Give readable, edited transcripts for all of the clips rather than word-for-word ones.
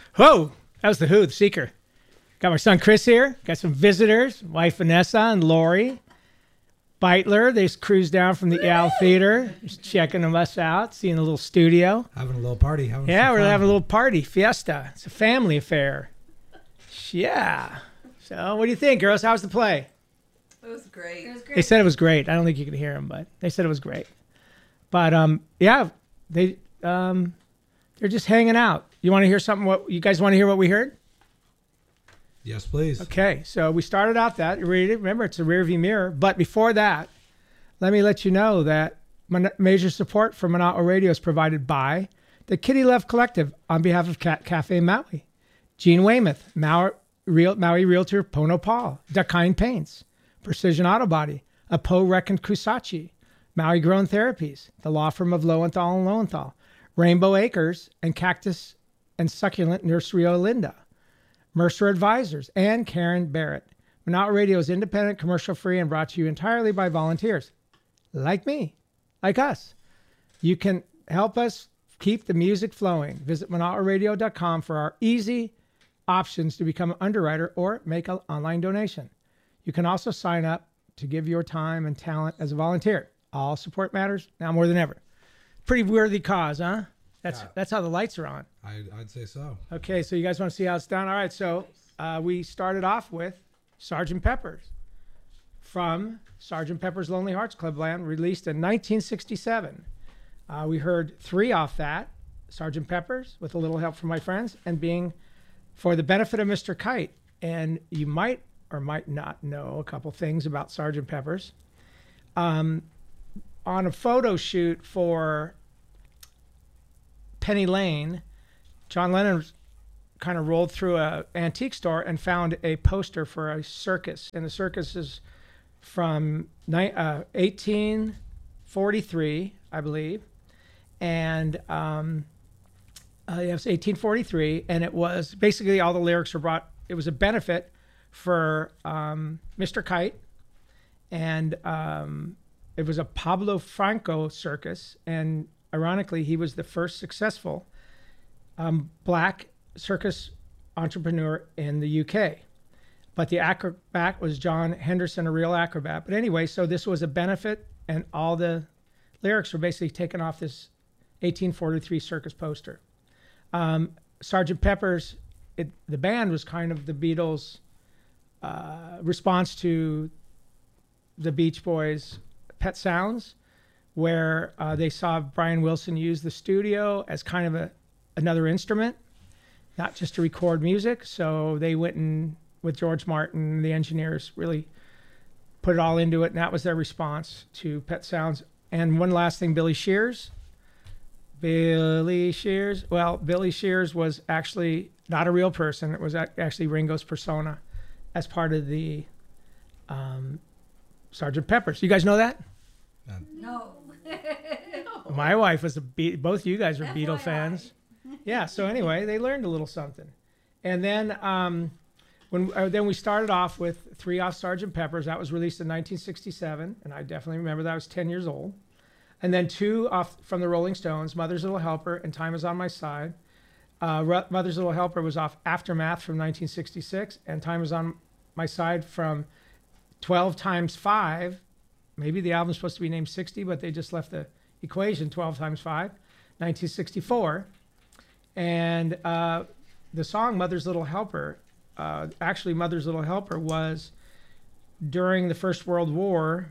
Whoa, that was the Who, the Seeker. Got my son Chris here. Got some visitors, wife Vanessa and Lori. Beitler, they just cruised down from the Al Theater, just checking us out, seeing a little studio. Having a little party. We're having a little party, fiesta. It's a family affair. Yeah. So what do you think, girls? How's the play? It was great. They said it was great. I don't think you could hear them, but they said it was great. But yeah, they're just hanging out. You want to hear something? What you guys want to hear? What we heard? Yes, please. Okay, so we started out that. You read it. Remember, it's a rearview mirror. But before that, let me let you know that major support for Mana'o Radio is provided by the Kitty Love Collective on behalf of Cafe Maui, Gene Weymouth, Maui Realtor Pono Paul, Dakine Paints, Precision Auto Body, Apo Rec and Kusachi, Maui Grown Therapies, the law firm of Lowenthal and Lowenthal, Rainbow Acres, and Cactus and Succulent Nursery Olinda, Mercer Advisors, and Karen Barrett. Mana'o Radio is independent, commercial-free, and brought to you entirely by volunteers like me, like us. You can help us keep the music flowing. Visit Mana'oRadio.com for our easy options to become an underwriter or make an online donation. You can also sign up to give your time and talent as a volunteer. All support matters now more than ever. Pretty worthy cause, huh? That's how the lights are on. I'd say so. Okay, so you guys want to see how it's done? All right, so we started off with Sgt. Pepper's from Sgt. Pepper's Lonely Hearts Club Band, released in 1967. We heard 3 off that, Sgt. Pepper's, with a little help from my friends, and being For the Benefit of Mr. Kite. And you might or might not know a couple things about Sgt. Pepper's. On a photo shoot for Penny Lane, John Lennon kind of rolled through an antique store and found a poster for a circus. And the circus is from 1843, I believe. And it was 1843. And it was basically all the lyrics were brought. It was a benefit for Mr. Kite. And it was a Pablo Franco circus. And ironically, he was the first successful black circus entrepreneur in the UK. But the acrobat was John Henderson, a real acrobat. But anyway, so this was a benefit, and all the lyrics were basically taken off this 1843 circus poster. Sgt. Pepper's, the band was kind of the Beatles' response to the Beach Boys' Pet Sounds, where they saw Brian Wilson use the studio as kind of another instrument, not just to record music. So they went and, with George Martin, the engineers, really put it all into it, and that was their response to Pet Sounds. And one last thing, Billy Shears. Billy Shears was actually not a real person. It was actually Ringo's persona as part of the Sgt. Pepper's. You guys know that? No. My wife was both you guys were Beatle fans. Yeah, so anyway, they learned a little something. And then then we started off with 3 off Sgt. Pepper's. That was released in 1967, and I definitely remember that. I was 10 years old. And then 2 off from the Rolling Stones, Mother's Little Helper and Time Is on My Side. Mother's Little Helper was off Aftermath from 1966, and Time Is on My Side from 12 times 5. Maybe the album's supposed to be named 60, but they just left the equation 12 times 5, 1964. And the song Mother's Little Helper, actually Mother's Little Helper was during the First World War,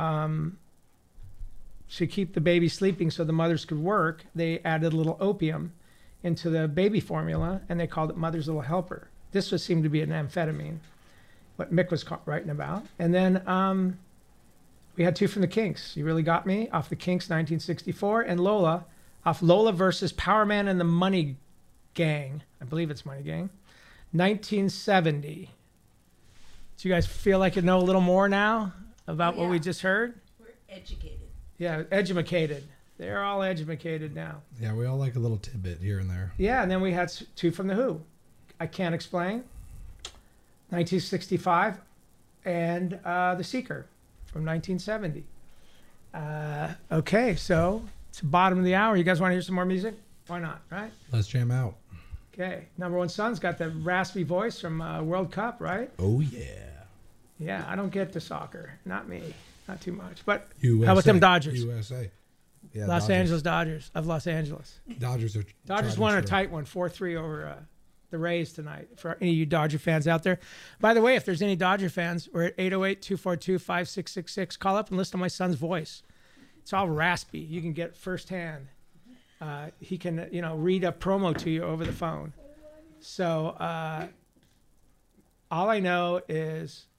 to keep the baby sleeping so the mothers could work, they added a little opium into the baby formula, and they called it Mother's Little Helper. This seemed to be an amphetamine, what Mick was writing about. And then we had 2 from the Kinks. You Really Got Me, off the Kinks, 1964, and Lola, off Lola versus Power Man and the Money Gang. I believe it's Money Gang, 1970. Do you guys feel like you know a little more now about what we just heard? We're educated. Yeah, edumacated. They're all edumacated now. Yeah, we all like a little tidbit here and there. Yeah, and then we had 2 from The Who. I Can't Explain, 1965, and The Seeker from 1970. Okay, so it's the bottom of the hour. You guys want to hear some more music? Why not, right? Let's jam out. Okay, number one son's got the raspy voice from World Cup, right? Oh yeah. Yeah, I don't get to soccer. Not me. Not too much. But USA. how about them Dodgers? USA. Yeah, Los Dodgers. Angeles Dodgers of Los Angeles. Dodgers are. Dodgers won a tight one, 4-3 over the Rays tonight. For any of you Dodger fans out there. By the way, if there's any Dodger fans, we're at 808-242-5666. Call up and listen to my son's voice. It's all raspy. You can get it firsthand. He can, read a promo to you over the phone. So all I know is